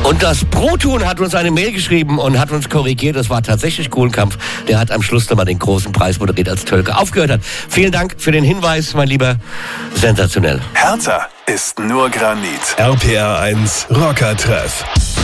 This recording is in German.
Und das Brothuhn hat uns eine Mail geschrieben und hat uns korrigiert. Das war tatsächlich Kuhlenkampf. Der hat am Schluss nochmal den großen Preis moderiert, als Tölke aufgehört hat. Vielen Dank für den Hinweis, mein Lieber. Sensationell. Hertha ist nur Granit. RPR 1 Rocker-Treff.